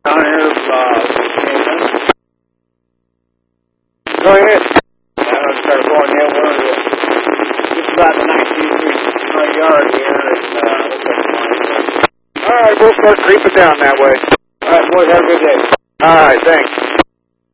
Down here, go ahead. California, we're just about the 19th Street front yard here. All right, we'll start creeping down that way. All right, boys, have a good day. All right, thanks.